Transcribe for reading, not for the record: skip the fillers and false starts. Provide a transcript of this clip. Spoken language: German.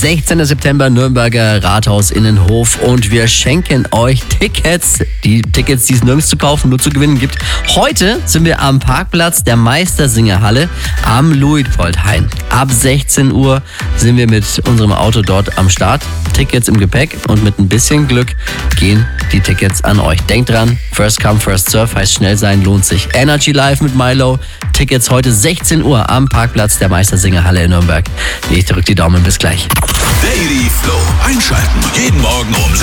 16. September, Nürnberger Rathaus Innenhof und wir schenken euch Tickets. Die Tickets, die es nirgends zu kaufen, nur zu gewinnen gibt. Heute sind wir am Parkplatz der Meistersingerhalle am Luitpoldhain. Ab 16 Uhr sind wir mit unserem Auto dort am Start. Tickets im Gepäck und mit ein bisschen Glück gehen die Tickets an euch. Denkt dran, first come, first serve heißt schnell sein, lohnt sich. Energy Live mit Milo. Tickets heute 16 Uhr am Parkplatz der Meistersingerhalle in Nürnberg. Ich drücke die Daumen, bis gleich. Daily Flow einschalten. Jeden Morgen um